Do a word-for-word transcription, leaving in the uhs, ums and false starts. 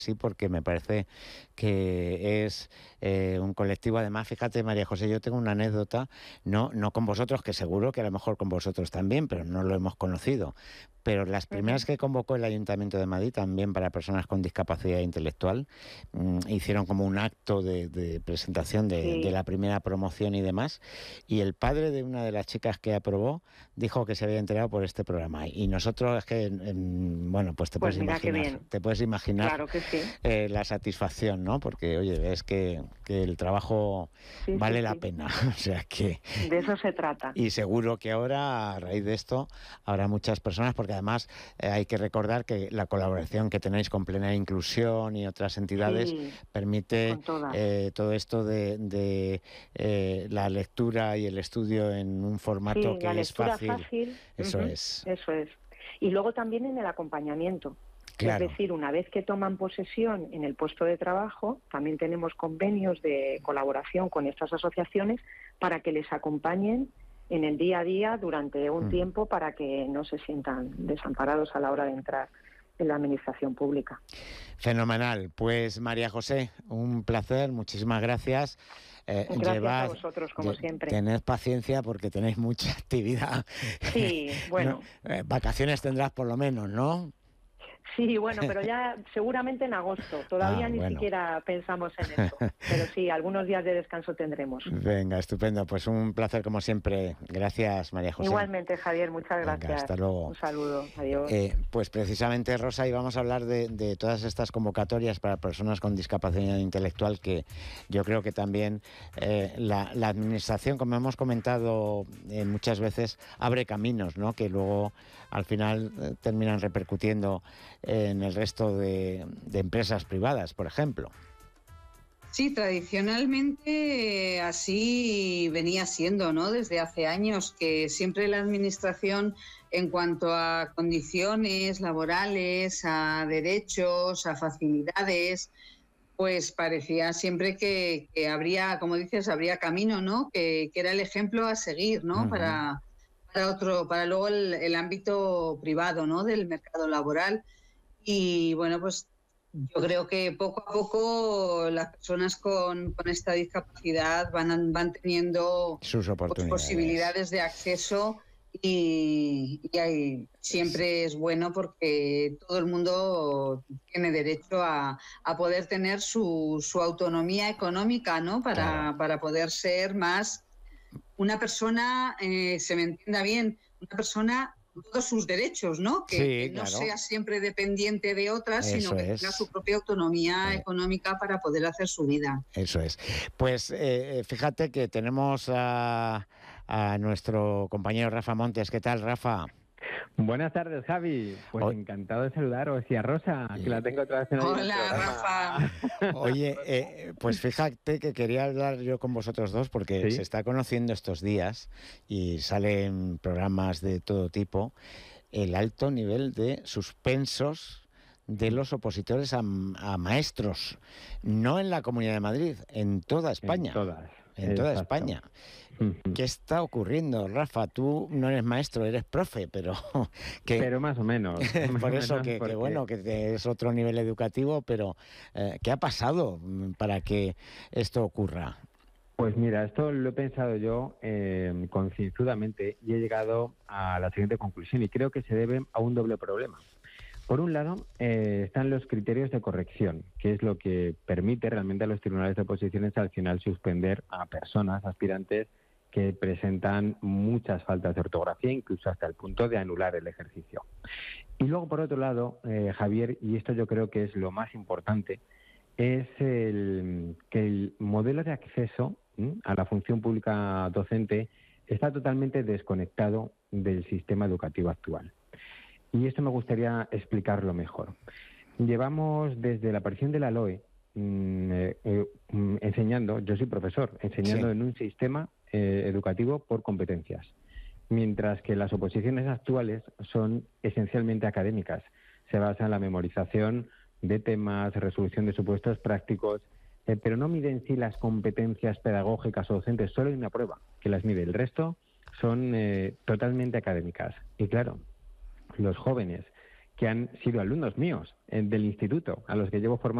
Sí, porque me parece que es eh, un colectivo. Además, fíjate, María José, yo tengo una anécdota, no, no con vosotros, que seguro que a lo mejor con vosotros también, pero no lo hemos conocido. Pero las primeras Ujú. que convocó el Ayuntamiento de Madrid, también para personas con discapacidad intelectual, mm, hicieron como un acto de, de presentación de, de Sí, la primera promoción y demás. Y el padre de una de las chicas que aprobó dijo que se había enterado por este programa. Y nosotros, es que, mm, bueno, pues te pues puedes mira qué imaginar, bien. te puedes imaginar Claro que sí. eh, la satisfacción, ¿no? Porque, oye, ves que, que el trabajo Sí, sí, vale la sí. pena. O sea que... De eso se trata. Y seguro que ahora, a raíz de esto, habrá muchas personas, porque además eh, hay que recordar que la colaboración que tenéis con Plena Inclusión y otras entidades Sí, permite con todas. eh, todo esto de, de eh, la lectura y el estudio en un formato Sí, la que es lectura fácil. fácil, Eso ujú, es, eso es. Y luego también en el acompañamiento. Es claro. decir, una vez que toman posesión en el puesto de trabajo, también tenemos convenios de colaboración con estas asociaciones para que les acompañen en el día a día durante un Mm. tiempo para que no se sientan desamparados a la hora de entrar en la administración pública. Fenomenal. Pues María José, un placer, muchísimas gracias. Eh, Gracias a llevad, vosotros, como lle- siempre. tened paciencia porque tenéis mucha actividad. Sí, No, bueno, eh, vacaciones tendrás por lo menos, ¿no? sí, bueno, pero ya seguramente en agosto. Ah, Todavía ni bueno. siquiera pensamos en eso. Pero sí, algunos días de descanso tendremos. Venga, estupendo. Pues un placer como siempre. Gracias, María José. Igualmente, Javier, muchas Venga, gracias. hasta luego. Un saludo. Adiós. Eh, pues precisamente, Rosa, íbamos a hablar de, de todas estas convocatorias para personas con discapacidad intelectual, que yo creo que también eh, la, la Administración, como hemos comentado eh, muchas veces, abre caminos, ¿no? Que luego al final eh, terminan repercutiendo en el resto de, de empresas privadas, por ejemplo. Sí, tradicionalmente eh, así venía siendo, ¿no? Desde hace años que siempre la Administración, en cuanto a condiciones laborales, a derechos, a facilidades, pues parecía siempre que, que habría, como dices, habría camino, ¿no? Que, que era el ejemplo a seguir, ¿no? Uh-huh. Para, para otro, para luego el, el ámbito privado, ¿no? Del mercado laboral. Y bueno, pues yo creo que poco a poco las personas con, con esta discapacidad van, van teniendo Sus pues, oportunidades. posibilidades de acceso y, y hay, siempre es bueno porque todo el mundo tiene derecho a, a poder tener su, su autonomía económica, ¿no? Para, Claro. para poder ser más una persona, eh, se me entienda bien, una persona con todos sus derechos, ¿no? Que, que Sí, no claro. sea siempre dependiente de otras, Eso sino que es. tenga su propia autonomía Eh. económica para poder hacer su vida. Eso es. Pues eh, fíjate que tenemos a, a nuestro compañero Rafa Montes. ¿Qué tal, Rafa? Buenas tardes, Javi. Pues O- encantado de saludaros. Y a Rosa, que la tengo otra vez en el Hola, programa. Rafa. Oye, eh, pues fíjate que quería hablar yo con vosotros dos porque ¿Sí? se está conociendo estos días y salen programas de todo tipo el alto nivel de suspensos de los opositores a, a maestros, no en la Comunidad de Madrid, en toda España. En todas. En toda Exacto. España. Ujú. ¿Qué está ocurriendo, Rafa? Tú no eres maestro, eres profe, pero que Pero más o menos. más por o eso menos que, porque... que bueno, que es otro nivel educativo, pero eh, ¿qué ha pasado para que esto ocurra? Pues mira, esto lo he pensado yo eh, concienzudamente y he llegado a la siguiente conclusión y creo que se debe a un doble problema. Por un lado, eh, están los criterios de corrección, que es lo que permite realmente a los tribunales de oposiciones al final suspender a personas, aspirantes, que presentan muchas faltas de ortografía, incluso hasta el punto de anular el ejercicio. Y luego, por otro lado, eh, Javier, y esto yo creo que es lo más importante, es el, que el modelo de acceso ¿m? a la función pública docente está totalmente desconectado del sistema educativo actual. Y esto me gustaría explicarlo mejor. Llevamos desde la aparición de la L O E mmm, eh, eh, enseñando, yo soy profesor, enseñando Sí. en un sistema eh, educativo por competencias, mientras que las oposiciones actuales son esencialmente académicas. Se basan en la memorización de temas, resolución de supuestos prácticos, eh, pero no miden en sí las competencias pedagógicas o docentes, solo hay una prueba que las mide. El resto son eh, totalmente académicas. Y claro, los jóvenes que han sido alumnos míos eh, del instituto, a los que llevo formando